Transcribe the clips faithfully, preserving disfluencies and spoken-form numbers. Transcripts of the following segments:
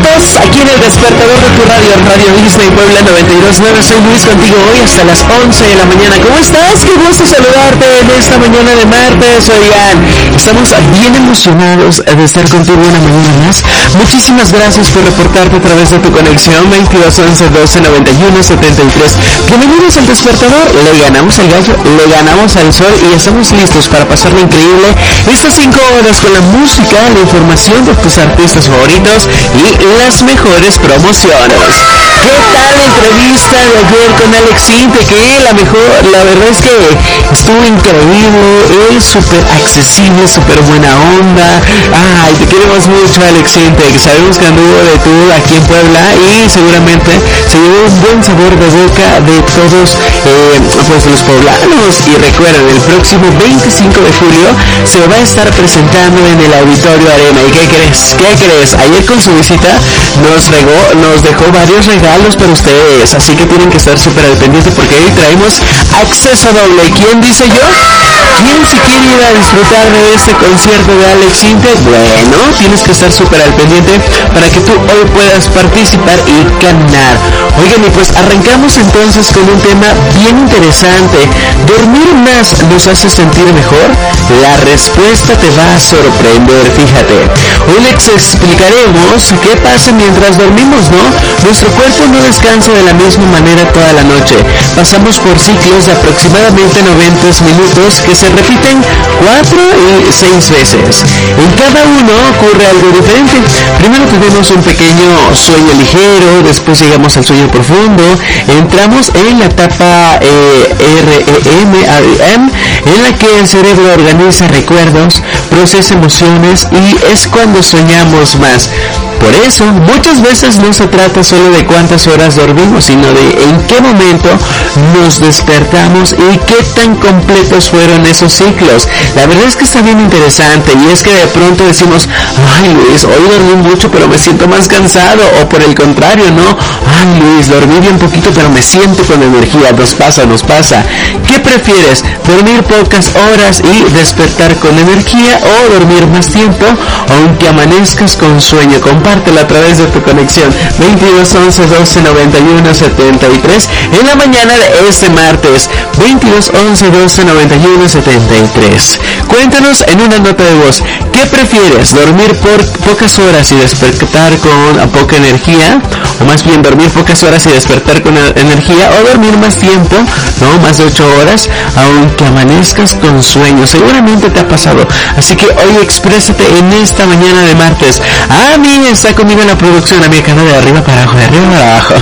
minutos aquí en el despertador de tu radio, Radio Disney Puebla noventa y dos punto nueve. Soy Luis contigo hoy hasta las once de la mañana. ¿Cómo estás? Qué gusto saludarte en esta mañana de martes. Oigan, estamos bien emocionados de estar contigo una mañana más. Muchísimas gracias por reportarte a través de tu conexión veintidós once doce noventa y uno setenta y tres. Bienvenidos al despertador. Le ganamos al gallo, le ganamos al sol y estamos listos para pasarlo increíble estas cinco horas con la música, la información de tus artistas favoritos y las mejores promociones. ¿Qué tal la entrevista de ayer con Alex Sintek? Que la mejor, la verdad es que estuvo increíble, es súper accesible, súper buena onda. Ay, te queremos mucho, Alex Sintek. Sabemos que anduvo de tour aquí en Puebla y seguramente se llevó un buen sabor de boca de todos eh, pues los poblanos. Y recuerden, el próximo veinticinco de julio se va a estar presentando en el Auditorio Arena. ¿Y qué crees? ¿Qué crees? Ayer con su visita nos regó, nos dejó varios regalos para ustedes, así que tienen que estar súper al pendiente porque hoy traemos acceso doble. ¿Quién dice yo? ¿Quién si quiere ir a disfrutar de este concierto de Alex Sintek? Bueno, tienes que estar súper al pendiente para que tú hoy puedas participar y ganar. Oigan, y pues arrancamos entonces con un tema bien interesante. ¿Dormir más nos hace sentir mejor? La respuesta te va a sorprender, fíjate. Hoy les explicaremos qué pasa mientras dormimos, ¿no? Nuestro cuerpo no descansa de la misma manera toda la noche. Pasamos por ciclos de aproximadamente noventa minutos que se repiten cuatro y seis veces. En cada uno ocurre algo diferente. Primero tenemos un pequeño sueño ligero, después llegamos al sueño profundo, entramos en la etapa eh, R E M, en la que el cerebro organiza recuerdos, procesa emociones y es cuando soñamos más. Por eso, muchas veces no se trata solo de cuántas horas dormimos, sino de en qué momento nos despertamos y qué tan completos fueron esos ciclos. La verdad es que está bien interesante y es que de pronto decimos, ay Luis, hoy dormí mucho pero me siento más cansado, o por el contrario, ¿no? Ay Luis, dormí bien poquito pero me siento con energía. Nos pasa, nos pasa. ¿Qué prefieres? ¿Dormir pocas horas y despertar con energía o dormir más tiempo aunque amanezcas con sueño? Compártelo a través de tu conexión veintidós once doce noventa y uno setenta y tres en la mañana de este martes. Veintidós once doce noventa y uno setenta y tres. Cuéntanos en una nota de voz, ¿qué prefieres? ¿Dormir por pocas horas y despertar con poca energía? O más bien dormir pocas horas y despertar con energía, o dormir más tiempo, ¿no? Más de ocho horas aunque amanezcas con sueño. Seguramente te ha pasado, así que hoy exprésate en esta mañana de martes. A mí está conmigo en la producción, a mi canal de arriba para abajo, de arriba para abajo.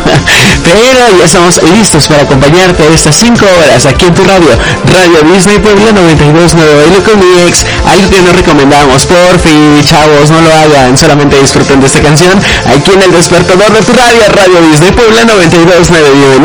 Pero ya estamos listos para acompañarte estas cinco horas aquí en tu radio, Radio Disney Puebla noventa y dos punto nueve. Bailo con mi ex, algo que no recomendamos. Por fin, chavos, no lo hagan, solamente disfruten de esta canción aquí en el despertador de tu radio, Radio Disney Puebla noventa y dos punto nueve.